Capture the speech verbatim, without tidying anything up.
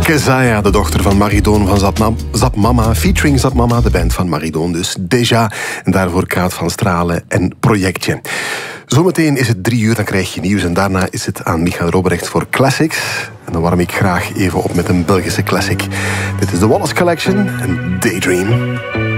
Kezaya, de dochter van Maridon van Zap, Zap Mama, featuring Zap Mama, de band van Maridon, dus Déjà. En daarvoor Kaat van Stralen en Projectje. Zometeen is het drie uur, dan krijg je nieuws en daarna is het aan Michael Robrecht voor Classics. En dan warm ik graag even op met een Belgische classic. Dit is de Wallace Collection en Daydream.